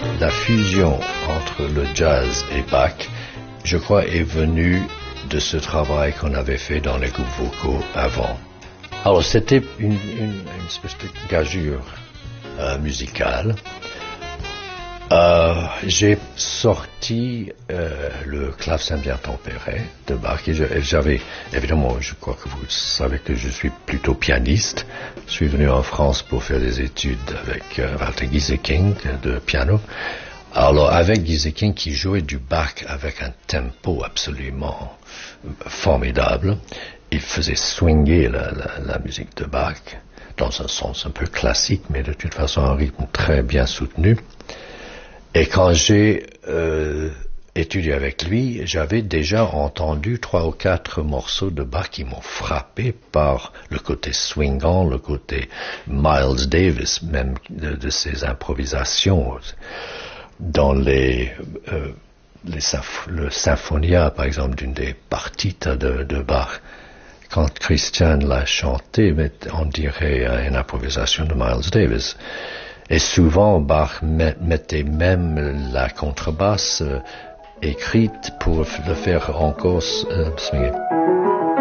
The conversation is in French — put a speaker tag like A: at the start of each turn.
A: La fusion entre le jazz et Bach, je crois, est venue de ce travail qu'on avait fait dans les groupes vocaux avant. Alors c'était une espèce de gageure musicale. J'ai sorti le clavecin bien tempéré de Bach et j'avais, évidemment, je crois que vous savez que je suis plutôt pianiste. Je suis venu en France pour faire des études avec Walter Gieseking de piano. Alors avec Gieseking qui jouait du Bach avec un tempo absolument formidable, il faisait swinger la musique de Bach dans un sens un peu classique, mais de toute façon un rythme très bien soutenu. Et quand j'ai étudié avec lui, j'avais déjà entendu 3 ou 4 morceaux de Bach qui m'ont frappé par le côté swingant, le côté Miles Davis, même de ses improvisations. Dans le Symphonia, par exemple, d'une des partitas de Bach, quand Christian l'a chanté, on dirait une improvisation de Miles Davis. Et souvent, Bach mettait même la contrebasse écrite pour le faire encore swinger.